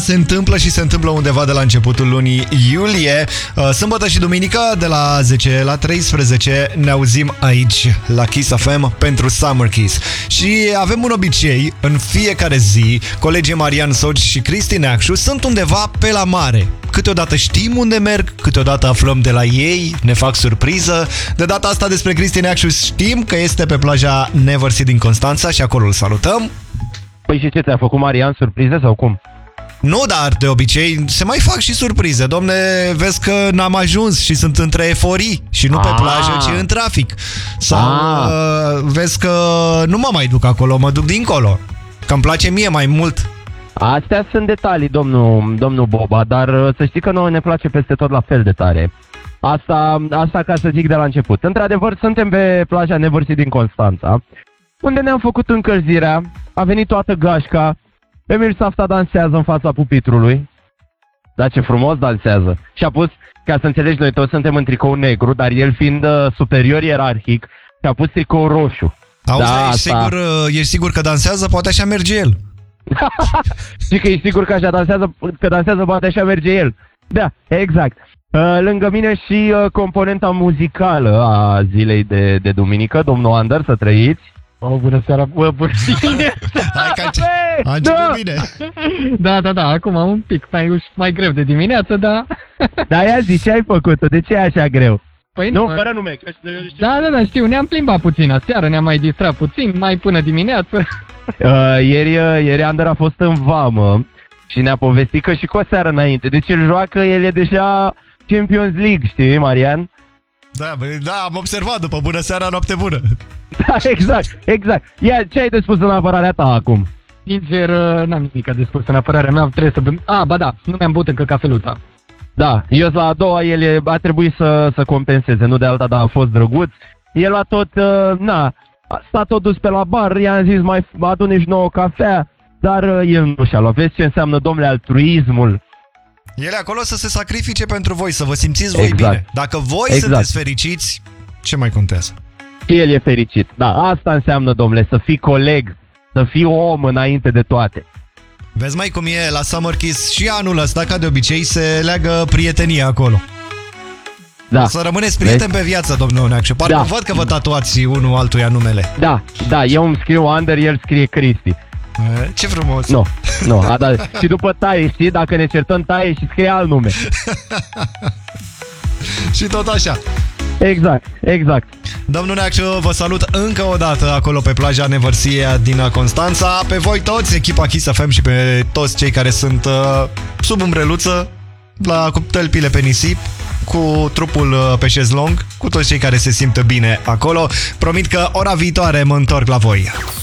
Se întâmplă și se întâmplă undeva de la începutul lunii iulie. Sâmbătă și duminică de la 10 la 13 ne auzim aici la Kiss FM pentru Summer Kiss. Și avem un obicei, în fiecare zi, colegii Marian Soci și Cristi Neacșu sunt undeva pe la mare. Câteodată știm unde merg, câteodată aflăm de la ei, ne fac surpriză. De data asta despre Cristi Neacșu știm că este pe plaja Neversea din Constanța și acolo îl salutăm. Păi și ce, ți-a făcut Marian surprize sau cum? Nu, dar de obicei se mai fac și surprize. Domne, vezi că n-am ajuns și sunt între eforii și nu pe plajă, ci în trafic. Sau vezi că nu mă mai duc acolo, mă duc dincolo. Că îmi place mie mai mult. Astea sunt detalii, domnul Boba, dar să știi că nouă ne place peste tot la fel de tare. Asta ca să zic de la început. Într-adevăr, suntem pe plaja Neversea din Constanța, unde ne-am făcut încălzirea, a venit toată gașca, Emil Safta dansează în fața pupitrului. Da, ce frumos dansează. Și a pus, ca să înțelegi, noi toți suntem în tricou negru, dar el fiind superior ierarhic, și-a pus tricou roșu. Auzi, da, ești sigur că dansează? Poate așa merge el. Și că ești sigur că așa dansează, poate așa merge el. Da, exact. Lângă mine și componenta muzicală a zilei de duminică, domnul Ander, să trăiți. Bună seara, bună bine. Hai că a început bine. Da, acum un pic mai greu de dimineață, da. Da, ia zi, ce ai făcut? De ce e așa greu? Păi nu, fără nume. Da, știu, ne-am plimbat puțin aseară, ne-am mai distrat puțin, mai până dimineață. Ieri Ander a fost în vamă și ne-a povestit că și cu o seară înainte. Deci el joacă, el e deja Champions League, știi, Marian? Da, am observat după bună seara, noapte bună. Da, exact. Ia, ce ai de spus în apărarea ta acum? Sincer, n-am nimic de spus în apărarea mea, trebuie să bem. Da, nu mi-am băut încă cafeluța. Da, eu la a doua, el a trebuit să compenseze, nu de alta, dar a fost drăguț. El a tot, s-a tot dus pe la bar, i-am zis mai adune și nouă cafea, dar el nu și-a luat. Vezi ce înseamnă, domnule, altruismul? El e acolo să se sacrifice pentru voi, să vă simțiți voi bine. Dacă voi sunteți fericiți, ce mai contează? El e fericit. Da, asta înseamnă, domnule, să fii coleg, să fii om înainte de toate. Vezi, mai cum e la Summer Kiss și anul ăsta, ca de obicei, se leagă prietenia acolo. Da. Să rămâneți prieteni pe viață, domnul Neacșu. Parcă văd că vă tatuați unul altuia numele. Da, eu îmi scriu Ander, el scrie Cristi. Ce frumos. Nu, și după taie, știi, dacă ne certăm taie și scrie alt nume. Și tot așa. Exact. Domnul Neacșu, vă salut încă o dată acolo pe plaja Neversea din Constanța. Pe voi toți, echipa Kiss FM și pe toți cei care sunt sub umbreluță, cu tălpile pe nisip, cu trupul pe șezlong, cu toți cei care se simt bine acolo. Promit că ora viitoare mă întorc la voi.